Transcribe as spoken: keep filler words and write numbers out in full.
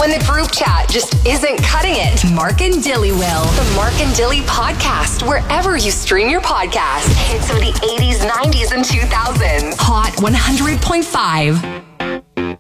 when the group chat just isn't cutting it. Mark and Dilly will. The Mark and Dilly podcast, wherever you stream your podcast. Hits of the eighties, nineties, and two thousands. Hot one hundred point five.